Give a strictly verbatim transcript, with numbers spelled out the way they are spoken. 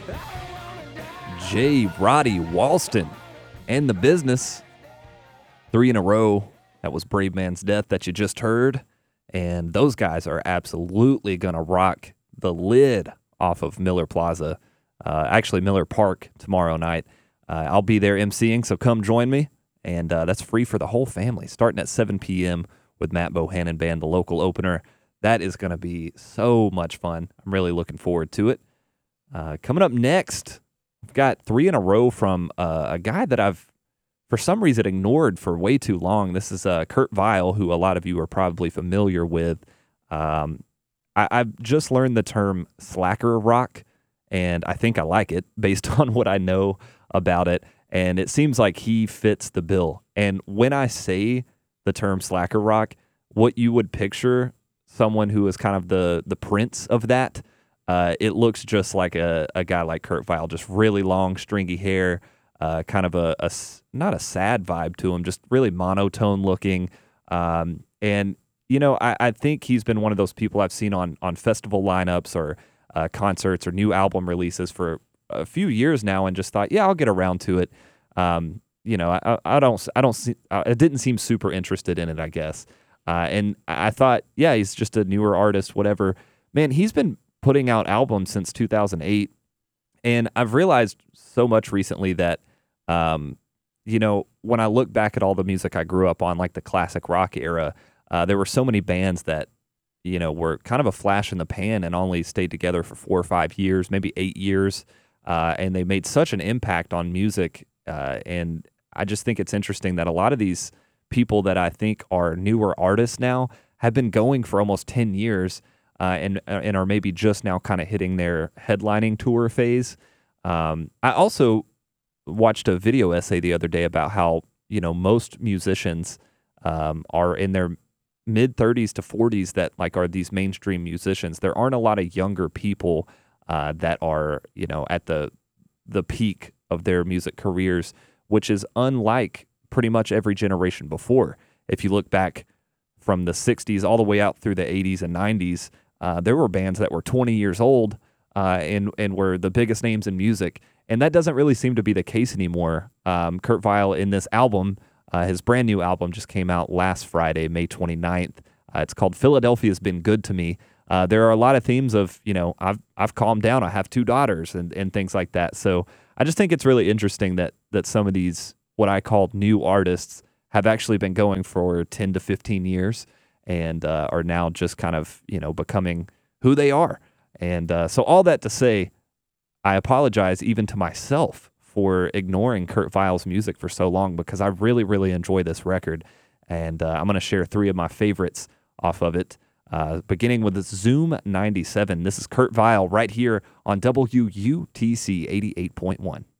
J. Roddy Walston and the business. Three in a row. That was Brave Man's Death that you just heard. And those guys are absolutely going to rock the lid off of Miller Plaza. Uh, actually, Miller Park tomorrow night. Uh, I'll be there emceeing, so come join me. And uh, that's free for the whole family, starting at seven p.m. with Matt Bohannon Band, the local opener. That is going to be so much fun. I'm really looking forward to it. Uh, coming up next, I've got three in a row from uh, a guy that I've, for some reason, ignored for way too long. This is uh, Kurt Vile, who a lot of you are probably familiar with. Um, I, I've just learned the term slacker rock, and I think I like it based on what I know about it. And it seems like he fits the bill. And when I say the term slacker rock, what you would picture someone who is kind of the the prince of that, uh, it looks just like a, a guy like Kurt Vile, just really long, stringy hair, uh, kind of a, a, not a sad vibe to him, just really monotone looking. Um, and, you know, I, I think he's been one of those people I've seen on, on festival lineups or uh, concerts or new album releases for a few years now, and just thought, yeah, I'll get around to it. Um, you know, I, I don't, I don't see, I didn't seem super interested in it, I guess. Uh, and I thought, yeah, he's just a newer artist, whatever. Man, he's been putting out albums since two thousand eight. And I've realized so much recently that, um, you know, when I look back at all the music I grew up on, like the classic rock era, uh, there were so many bands that, you know, were kind of a flash in the pan and only stayed together for four or five years, maybe eight years. Uh, and they made such an impact on music. Uh, and I just think it's interesting that a lot of these people that I think are newer artists now have been going for almost ten years uh, and and are maybe just now kind of hitting their headlining tour phase. Um, I also watched a video essay the other day about how, you know, most musicians um, are in their mid thirties to forties that like are these mainstream musicians. There aren't a lot of younger people uh, that are, you know, at the the peak of their music careers, which is unlike pretty much every generation before. If you look back from the sixties all the way out through the eighties and nineties, uh, there were bands that were twenty years old uh, and and were the biggest names in music, and that doesn't really seem to be the case anymore. Um, Kurt Vile in this album, uh, his brand new album just came out last Friday, May twenty-ninth. Uh, it's called Philadelphia's Been Good to Me. Uh, there are a lot of themes of, you know, I've I've calmed down, I have two daughters, and and things like that. So I just think it's really interesting that that some of these what I call new artists have actually been going for ten to fifteen years and uh, are now just kind of, you know, becoming who they are. And uh, so all that to say, I apologize even to myself for ignoring Kurt Vile's music for so long, because I really, really enjoy this record. And uh, I'm going to share three of my favorites off of it, uh, beginning with Zoom ninety-seven. This is Kurt Vile right here on W U T C eighty-eight point one.